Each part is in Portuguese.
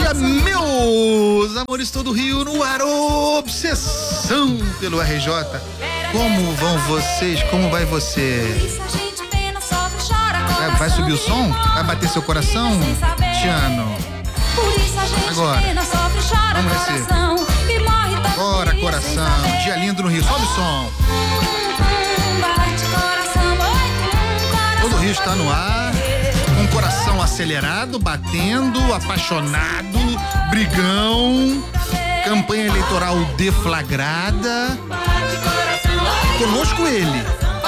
dia, meus amores todo Rio no ar, obsessão pelo RJ. Como vão vocês? Como vai você? Vai subir o som? Vai bater seu coração? Tiano. Agora. Vamos descer. Bora, coração. Dia lindo no Rio. Sobe o som. Todo Rio está no ar. Com o coração acelerado, batendo, apaixonado, brigão. Campanha eleitoral deflagrada. Conosco ele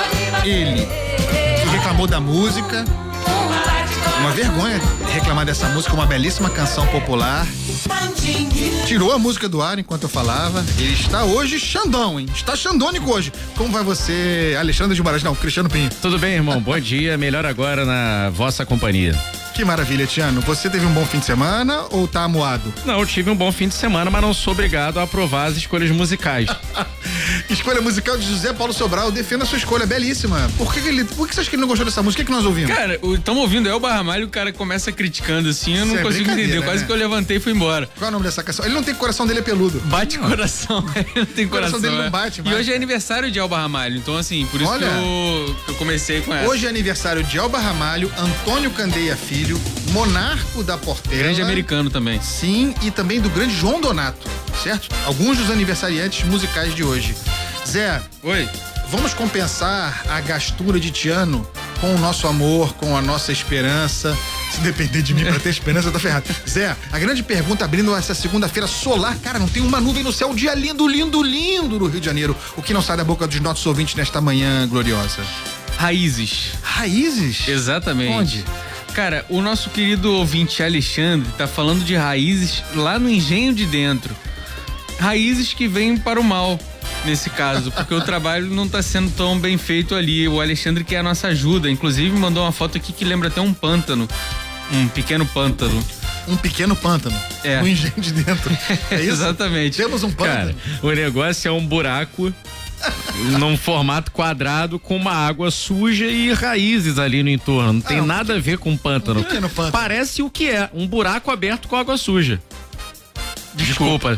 que reclamou da música. Uma vergonha reclamar dessa música, uma belíssima canção popular. Tirou a música do ar enquanto eu falava. Ele está hoje Xandão, hein? Está xandônico hoje. Como vai você, Alexandre de Guimarães? Não, Cristiano Pinho. Tudo bem, irmão? Bom dia, melhor agora na vossa companhia. Que maravilha, Tiano. Você teve um bom fim de semana ou tá amuado? Não, eu tive um bom fim de semana, mas não sou obrigado a aprovar as escolhas musicais. Escolha musical de José Paulo Sobral, defenda a sua escolha, belíssima. Por que você acha que ele não gostou dessa música? O que nós ouvimos? Cara, estamos ouvindo Elba Ramalho, o cara começa criticando assim, eu não consigo entender. Né? Quase que eu levantei e fui embora. Qual é o nome dessa canção? Ele não tem coração, dele é peludo. Bate coração, ele não tem coração. O coração dele não bate, E hoje é aniversário de Elba Ramalho, então assim, por isso que eu comecei com essa. Hoje é aniversário de Elba Ramalho, Antônio Candeia Filho, Monarco da Portela. Grande americano também. Sim, e também do grande João Donato, certo? Alguns dos aniversariantes musicais de hoje. Zé. Oi. Vamos compensar a gastura de Tiano com o nosso amor, com a nossa esperança. Se depender de mim pra ter esperança, eu tô ferrado. Zé, a grande pergunta abrindo essa segunda-feira solar, cara, não tem uma nuvem no céu, um dia lindo, lindo, lindo no Rio de Janeiro. O que não sai da boca dos nossos ouvintes nesta manhã gloriosa? Raízes. Raízes? Exatamente. Onde? Cara, o nosso querido ouvinte Alexandre tá falando de raízes lá no Engenho de Dentro. Raízes que vêm para o mal, nesse caso, porque o trabalho não tá sendo tão bem feito ali. O Alexandre quer a nossa ajuda, inclusive mandou uma foto aqui que lembra até um pântano, um pequeno pântano. Um pequeno pântano. É. No Engenho de Dentro. É isso? Exatamente. Temos um pântano. Cara, o negócio é um buraco num formato quadrado com uma água suja e raízes ali no entorno. Não tem nada a ver com pântano. Um pequeno pântano. Parece o que é, um buraco aberto com água suja. Desculpa.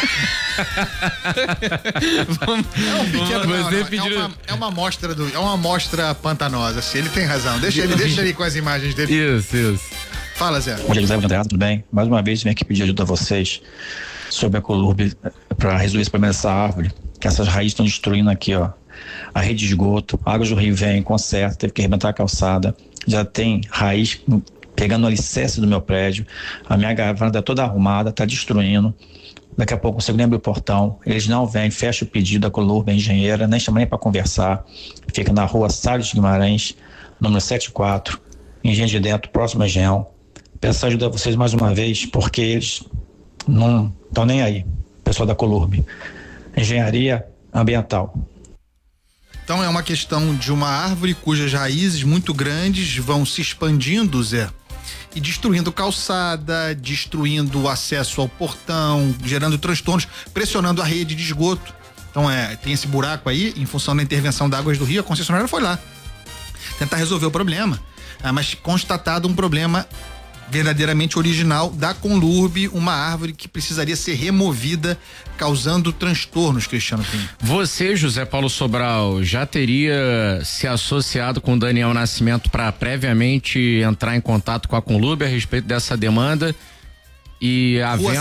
É uma amostra pantanosa. Se ele tem razão. Deixa ele com as imagens dele. Isso. Fala, Zé. Bom dia, José, tudo bem? Mais uma vez, venho aqui pedir ajuda a vocês sobre a Colurbe para resolver esse problema dessa árvore, que essas raízes estão destruindo aqui, ó, a rede de esgoto. A água do rio vem, conserta, teve que arrebentar a calçada. Já tem raiz pegando o alicerce do meu prédio. A minha varanda toda arrumada, tá destruindo. Daqui a pouco eu consigo nem abrir o portão. Eles não vêm, fecha o pedido da Colurbe, a engenheira, nem chama nem para conversar. Fica na rua Salles de Guimarães, número 74, Engenho de Dentro, próximo a Engenhão. Peço ajuda a vocês mais uma vez, porque eles não estão nem aí, pessoal da Colurbe. Engenharia ambiental. Então é uma questão de uma árvore cujas raízes muito grandes vão se expandindo, Zé, e destruindo calçada, destruindo o acesso ao portão, gerando transtornos, pressionando a rede de esgoto. Então tem esse buraco aí, em função da intervenção da Águas do Rio, a concessionária foi lá tentar resolver o problema, mas constatado um problema verdadeiramente original da Colurbe, uma árvore que precisaria ser removida, causando transtornos, Cristiano Pinho. Você, José Paulo Sobral, já teria se associado com o Daniel Nascimento para previamente entrar em contato com a Colurbe a respeito dessa demanda? E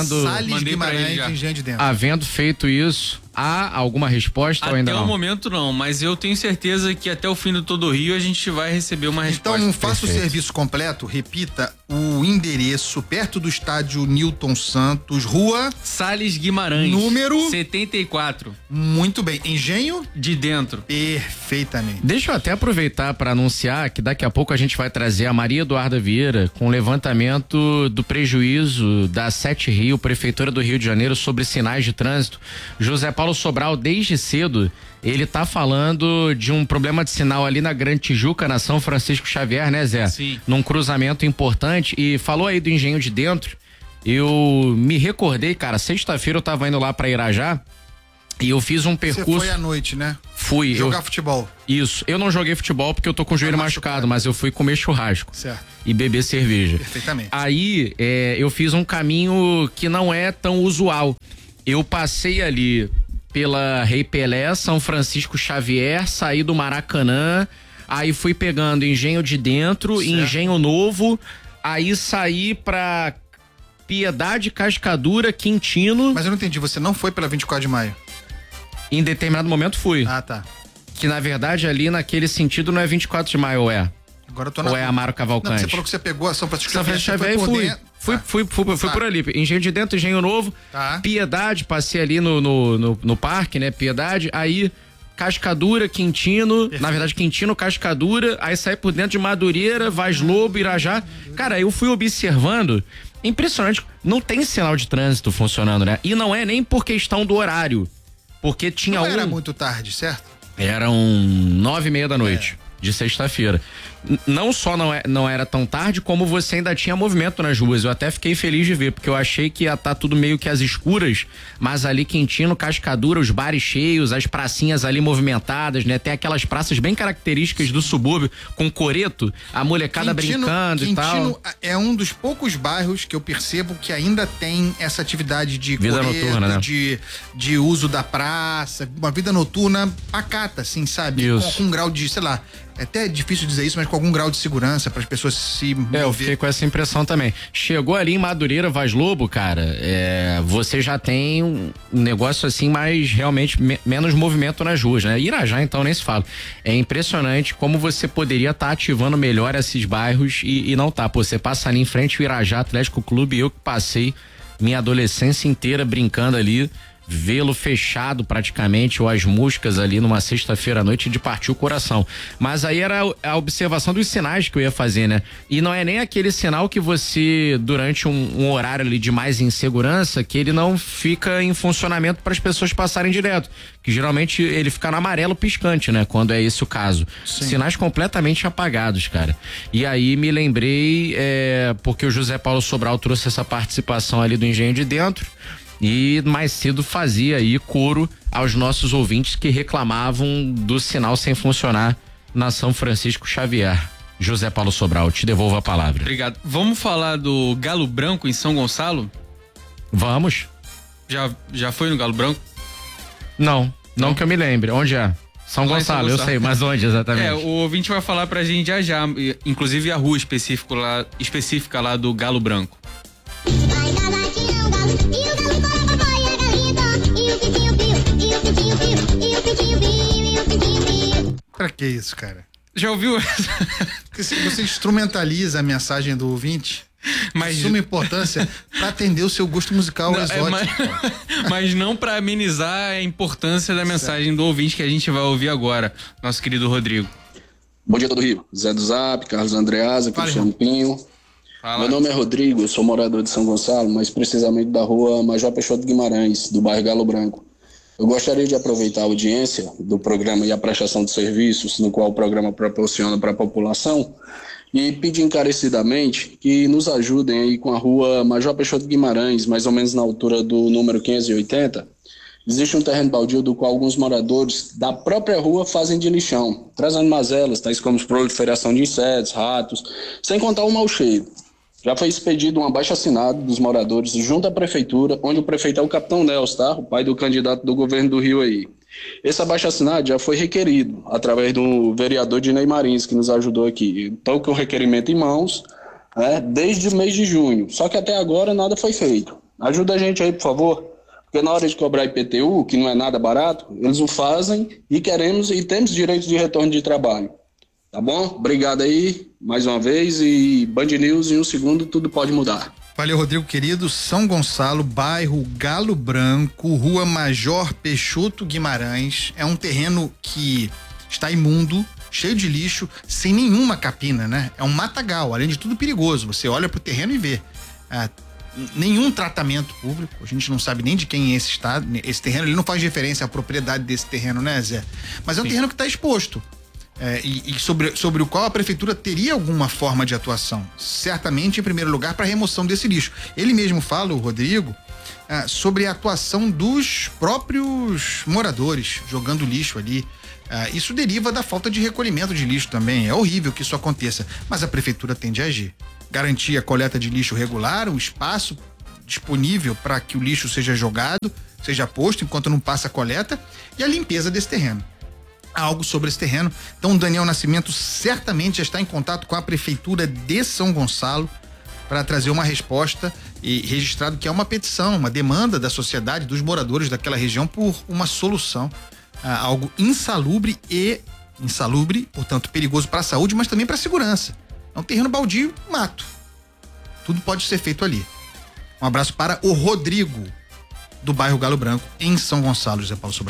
havendo feito isso, há alguma resposta ou ainda não? Até o momento não, mas eu tenho certeza que até o fim do Todo Rio a gente vai receber uma resposta. Então faça o serviço completo, repita o endereço perto do estádio Newton Santos, rua Salles Guimarães, número 74. Muito bem, Engenho de Dentro. Perfeitamente. Deixa eu até aproveitar para anunciar que daqui a pouco a gente vai trazer a Maria Eduarda Vieira com o levantamento do prejuízo da Sete Rio, Prefeitura do Rio de Janeiro, sobre sinais de trânsito. José Paulo Sobral, desde cedo, ele tá falando de um problema de sinal ali na Grande Tijuca, na São Francisco Xavier, né, Zé? Sim. Num cruzamento importante, e falou aí do Engenho de Dentro. Eu me recordei, cara, sexta-feira eu tava indo lá pra Irajá E eu fiz um percurso. Você foi à noite, né? Fui. Jogar futebol. Isso. Eu não joguei futebol porque eu tô com o joelho machucado, mas eu fui comer churrasco. Certo. E beber cerveja. Perfeitamente. Aí, eu fiz um caminho que não é tão usual. Eu passei ali pela Rei Pelé, São Francisco Xavier, saí do Maracanã, aí fui pegando Engenho de Dentro, certo. Engenho Novo, aí saí pra Piedade, Cascadura, Quintino. Mas eu não entendi, você não foi pela 24 de maio? Em determinado momento fui. Ah, tá. Que na verdade ali naquele sentido não é 24 de maio, ou é? Agora eu tô na... Ou é Amaro Cavalcante? Não, você falou que você pegou a São Francisco Xavier e fui por ali. Engenho de Dentro, Engenho Novo, tá. Piedade, passei ali no parque, né? Piedade, aí Cascadura, Quintino, na verdade Quintino, Cascadura, aí saí por dentro de Madureira, Vaz Lobo, Irajá. Cara, eu fui observando, impressionante, não tem sinal de trânsito funcionando, né? E não é nem por questão do horário, porque tinha não era muito tarde, certo? Eram 9:30 da noite, de sexta-feira. Não só não era tão tarde, como você ainda tinha movimento nas ruas. Eu até fiquei feliz de ver, porque eu achei que ia estar tudo meio que às escuras, mas ali Quintino, Cascadura, os bares cheios, as pracinhas ali movimentadas, né? Tem aquelas praças bem características do subúrbio, com coreto, a molecada brincando e tal. Quintino é um dos poucos bairros que eu percebo que ainda tem essa atividade de vida coreto, noturna, né? de uso da praça, uma vida noturna pacata, assim, sabe? Com um grau de, sei lá, é até difícil dizer isso, mas com algum grau de segurança para as pessoas se mover. Eu fiquei com essa impressão também. Chegou ali em Madureira, Vaz Lobo, cara, você já tem um negócio assim, mais realmente menos movimento nas ruas, né? Irajá, então, nem se fala. É impressionante como você poderia estar ativando melhor esses bairros e não tá. Pô, você passa ali em frente ao Irajá Atlético Clube, eu que passei minha adolescência inteira brincando ali, vê-lo fechado praticamente, ou as músicas ali numa sexta-feira à noite, de partir o coração. Mas aí era a observação dos sinais que eu ia fazer, né? E não é nem aquele sinal que você, durante um horário ali de mais insegurança, que ele não fica em funcionamento para as pessoas passarem direto, que geralmente ele fica no amarelo piscante, né? Quando é esse o caso. Sim. Sinais completamente apagados, cara. E aí me lembrei, porque o José Paulo Sobral trouxe essa participação ali do Engenho de Dentro, e mais cedo fazia aí coro aos nossos ouvintes que reclamavam do sinal sem funcionar na São Francisco Xavier. José Paulo Sobral, te devolvo a palavra. Obrigado. Vamos falar do Galo Branco em São Gonçalo? Vamos. Já foi no Galo Branco? Não que eu me lembre. Onde é? São Gonçalo, eu sei, mas onde exatamente? O ouvinte vai falar pra gente já, inclusive a rua específica lá do Galo Branco. Pra que isso, cara? Já ouviu? Você instrumentaliza a mensagem do ouvinte, mas suma importância pra atender o seu gosto musical exótico. Mas não pra amenizar a importância da mensagem do ouvinte que a gente vai ouvir agora, nosso querido Rodrigo. Bom dia, todo Rio. Zé do Zap, Carlos Andreasa, Cristiano Pinho. Fala. Meu nome é Rodrigo, eu sou morador de São Gonçalo, mais precisamente da rua Major Peixoto Guimarães, do bairro Galo Branco. Eu gostaria de aproveitar a audiência do programa e a prestação de serviços, no qual o programa proporciona para a população, e pedir encarecidamente que nos ajudem aí com a rua Major Peixoto Guimarães, mais ou menos na altura do número 580. Existe um terreno baldio do qual alguns moradores da própria rua fazem de lixão, trazendo mazelas, tais como proliferação de insetos, ratos, sem contar o mau cheiro. Já foi expedido um abaixo-assinado dos moradores junto à prefeitura, onde o prefeito é o capitão Nelson, tá? O pai do candidato do governo do Rio aí. Esse abaixo-assinado já foi requerido através do vereador Dinei Marins, que nos ajudou aqui. Estou com o requerimento em mãos, desde o mês de junho. Só que até agora nada foi feito. Ajuda a gente aí, por favor. Porque na hora de cobrar IPTU, que não é nada barato, eles o fazem e temos direito de retorno de trabalho. Tá bom? Obrigado aí, mais uma vez, e Band News em um segundo, tudo pode mudar. Valeu, Rodrigo, querido. São Gonçalo, bairro Galo Branco, rua Major Peixoto Guimarães. É um terreno que está imundo, cheio de lixo, sem nenhuma capina, né? É um matagal, além de tudo perigoso. Você olha pro terreno e vê. Nenhum tratamento público, a gente não sabe nem de quem é esse terreno, ele não faz referência à propriedade desse terreno, né, Zé? Mas é um terreno que está exposto. e sobre o qual a prefeitura teria alguma forma de atuação. Certamente, em primeiro lugar, para a remoção desse lixo. Ele mesmo fala, o Rodrigo, sobre a atuação dos próprios moradores jogando lixo ali. Isso deriva da falta de recolhimento de lixo também. É horrível que isso aconteça, mas a prefeitura tem de agir. Garantir a coleta de lixo regular, o espaço disponível para que o lixo seja jogado, seja posto enquanto não passa a coleta, e a limpeza desse terreno. Algo sobre esse terreno. Então o Daniel Nascimento certamente já está em contato com a prefeitura de São Gonçalo para trazer uma resposta, e registrado que é uma petição, uma demanda da sociedade, dos moradores daquela região por uma solução a algo insalubre, portanto perigoso para a saúde, mas também para a segurança. É um terreno baldio, mato. Tudo pode ser feito ali. Um abraço para o Rodrigo, do bairro Galo Branco, em São Gonçalo, José Paulo Sobral.